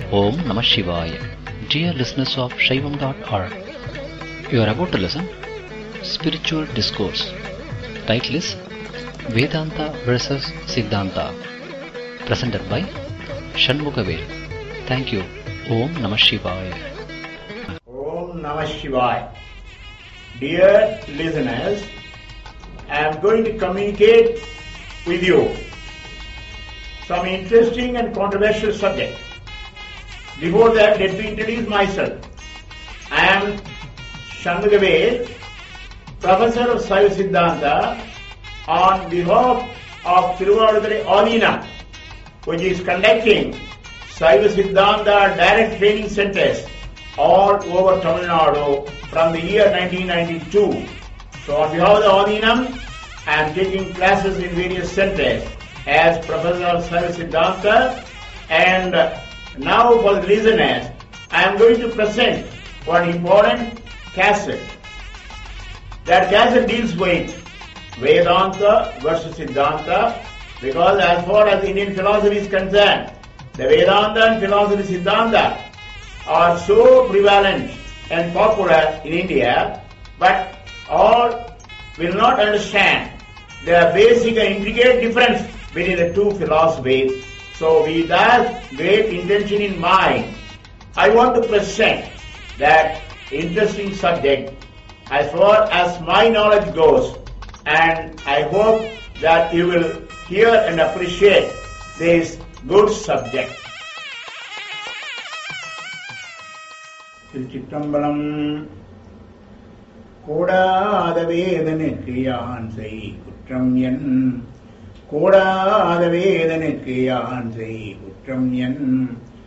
Om Namah Shivaya. Dear listeners of Shaivam.org, you are about to listen Spiritual Discourse. Title is Vedanta versus Siddhanta. Presented by Shanmugavel. Thank you. Om Namah Shivaya. Om Namah Shivaya. Dear listeners, I am going to communicate with you some interesting and controversial subject. Before that, let me introduce myself. I am Shanmugavel, Professor of Saiva Siddhanta, on behalf of Tiruvallur Adinam, which is conducting Saiva Siddhanta direct training centers all over Tamil Nadu from the year 1992. So on behalf of the Adinam, I am taking classes in various centers as Professor of Saiva Siddhanta, and now for the listeners, I am going to present one important cassette. That cassette deals with Vedanta versus Siddhanta, because as far as Indian philosophy is concerned, the Vedanta and philosophy Siddhanta are so prevalent and popular in India, but all will not understand the basic and intricate difference between the two philosophies. So with that great intention in mind, I want to present that interesting subject as far as my knowledge goes, and I hope that you will hear and appreciate this good subject. திருச்சிற்றம்பலம். கோடாத வேதனுக்கு யான் செய் குற்றம் என், கோடாத வேதனுக்கு யான் செய் குற்றம் என்,